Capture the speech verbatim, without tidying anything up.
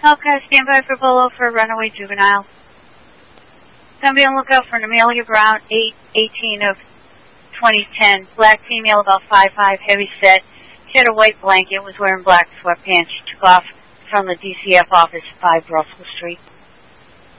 Okay, stand by for Bolo for a runaway juvenile. Gonna be on the lookout for an Amelia Brown, eight eighteen of twenty ten. Black female, about five five, heavy set. She had a white blanket, was wearing black sweatpants. She took off from the D C F office, five Russell Street.